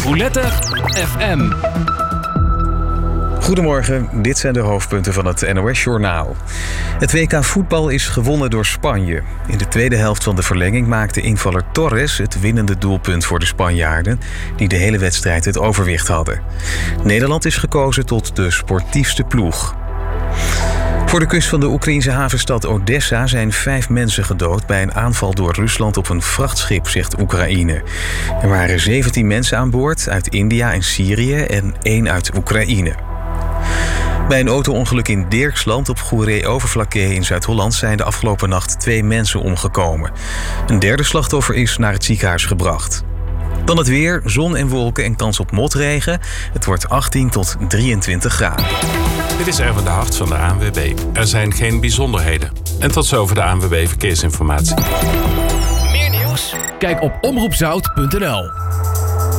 Roulette FM. Goedemorgen, dit zijn de hoofdpunten van het NOS-journaal. Het WK voetbal is gewonnen door Spanje. In de tweede helft van de verlenging maakte invaller Torres het winnende doelpunt voor de Spanjaarden, die de hele wedstrijd het overwicht hadden. Nederland is gekozen tot de sportiefste ploeg. Voor de kust van de Oekraïense havenstad Odessa zijn 5 mensen gedood bij een aanval door Rusland op een vrachtschip, zegt Oekraïne. Er waren 17 mensen aan boord uit India en Syrië en 1 uit Oekraïne. Bij een auto-ongeluk in Dirksland op Goeree-Overflakkee in Zuid-Holland zijn de afgelopen nacht 2 mensen omgekomen. Een derde slachtoffer is naar het ziekenhuis gebracht. Dan het weer, zon en wolken en kans op motregen. Het wordt 18 tot 23 graden. Dit is Erwin de Hart van de ANWB. Er zijn geen bijzonderheden. En tot zover de ANWB Verkeersinformatie. Meer nieuws? Kijk op omroepzout.nl.